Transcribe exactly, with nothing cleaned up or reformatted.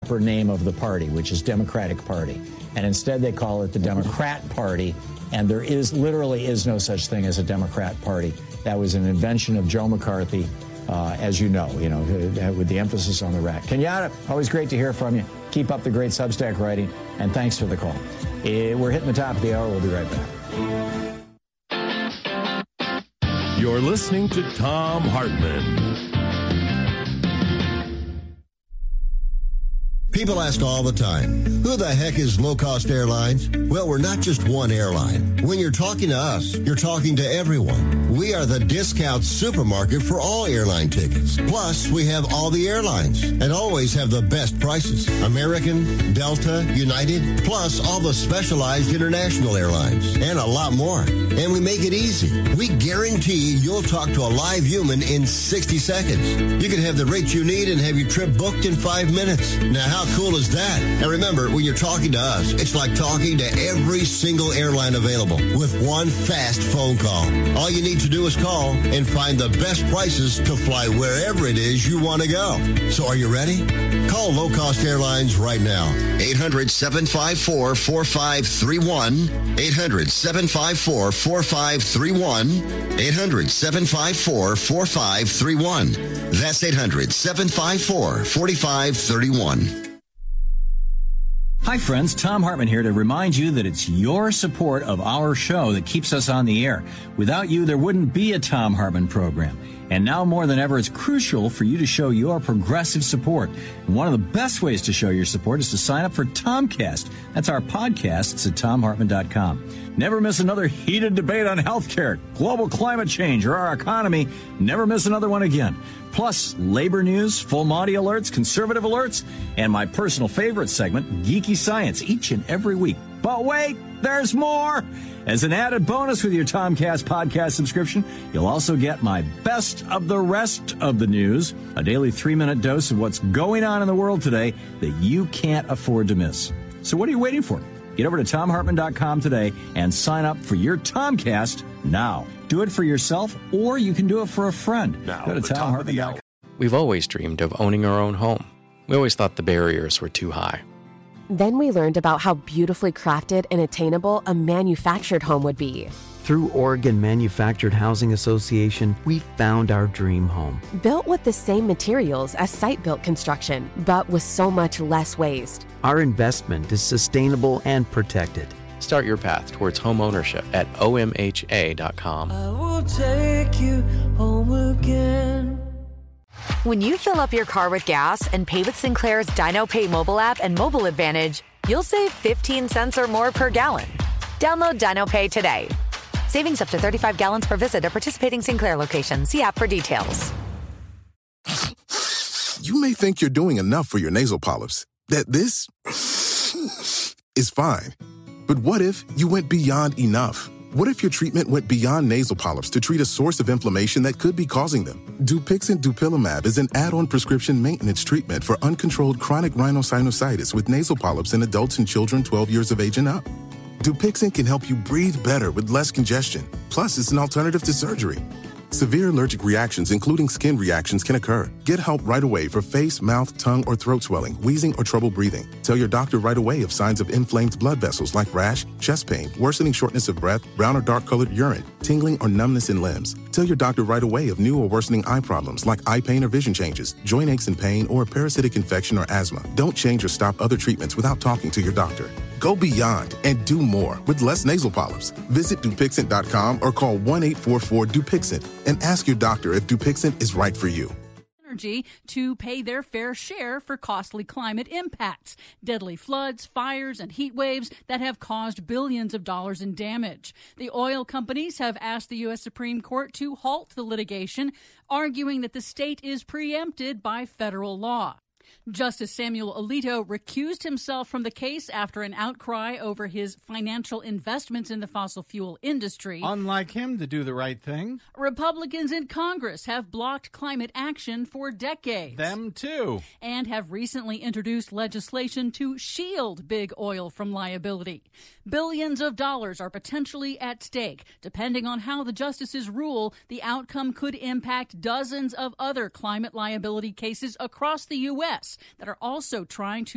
proper name of the party, which is Democratic Party. And instead they call it the Democrat Party. And there is literally is no such thing as a Democrat Party. That was an invention of Joe McCarthy, uh, as you know, you know, with the emphasis on the rat. Kenyatta, always great to hear from you. Keep up the great Substack writing, and thanks for the call. Uh, we're hitting the top of the hour. We'll be right back. You're listening to Thom Hartmann. People ask all the time, who the heck is Low Cost Airlines? Well, we're not just one airline. When you're talking to us, you're talking to everyone. We are the discount supermarket for all airline tickets. Plus, we have all the airlines and always have the best prices. American, Delta, United, plus all the specialized international airlines and a lot more. And we make it easy. We guarantee you'll talk to a live human in sixty seconds. You can have the rates you need and have your trip booked in five minutes. Now, how cool is that? And remember, when you're talking to us, it's like talking to every single airline available with one fast phone call. All you need to do is call and find the best prices to fly wherever it is you want to go. So are you ready? Call Low Cost Airlines right now. eight hundred, seven five four, four five three one. eight hundred, seven five four, four five three one. eight hundred, seven five four, four five three one. That's eight hundred, seven five four, four five three one. Hi, friends. Thom Hartmann here to remind you that it's your support of our show that keeps us on the air. Without you, there wouldn't be a Thom Hartmann program. And now more than ever, it's crucial for you to show your progressive support. And one of the best ways to show your support is to sign up for Tomcast. That's our podcast. It's at thom hartmann dot com. Never miss another heated debate on healthcare, global climate change, or our economy. Never miss another one again. Plus, labor news, full Monty alerts, conservative alerts, and my personal favorite segment, Geeky Science, each and every week. But wait, there's more! As an added bonus with your Tomcast podcast subscription, you'll also get my best of the rest of the news, a daily three-minute dose of what's going on in the world today that you can't afford to miss. So what are you waiting for? Get over to thom hartmann dot com today and sign up for your Tomcast now. Do it for yourself, or you can do it for a friend. Now, Go to thom hartmann dot com. We've always dreamed of owning our own home. We always thought the barriers were too high. Then we learned about how beautifully crafted and attainable a manufactured home would be. Through Oregon Manufactured Housing Association, we found our dream home. Built with the same materials as site-built construction, but with so much less waste. Our investment is sustainable and protected. Start your path towards home ownership at O M H A dot com. I will take you home again. When you fill up your car with gas and pay with Sinclair's Dino Pay mobile app and Mobile Advantage, you'll save fifteen cents or more per gallon. Download Dino Pay today. Savings up to thirty-five gallons per visit at participating Sinclair locations. See app for details. You may think you're doing enough for your nasal polyps, that this is fine. But what if you went beyond enough? What if your treatment went beyond nasal polyps to treat a source of inflammation that could be causing them? Dupixent Dupilumab is an add-on prescription maintenance treatment for uncontrolled chronic rhinosinusitis with nasal polyps in adults and children twelve years of age and up. Dupixent can help you breathe better with less congestion. Plus, it's an alternative to surgery. Severe allergic reactions, including skin reactions, can occur. Get help right away for face, mouth, tongue, or throat swelling, wheezing, or trouble breathing. Tell your doctor right away of signs of inflamed blood vessels like rash, chest pain, worsening shortness of breath, brown or dark-colored urine, tingling or numbness in limbs. Tell your doctor right away of new or worsening eye problems like eye pain or vision changes, joint aches and pain, or a parasitic infection or asthma. Don't change or stop other treatments without talking to your doctor. Go beyond and do more with less nasal polyps. Visit Dupixent dot com or call one eight four four Dupixent and ask your doctor if Dupixent is right for you. Energy to pay their fair share for costly climate impacts, deadly floods, fires, and heat waves that have caused billions of dollars in damage. The oil companies have asked the U S Supreme Court to halt the litigation, arguing that the state is preempted by federal law. Justice Samuel Alito recused himself from the case after an outcry over his financial investments in the fossil fuel industry. Unlike him to do the right thing. Republicans in Congress have blocked climate action for decades. Them too. And have recently introduced legislation to shield big oil from liability. Billions of dollars are potentially at stake. Depending on how the justices rule, the outcome could impact dozens of other climate liability cases across the U S that are also trying to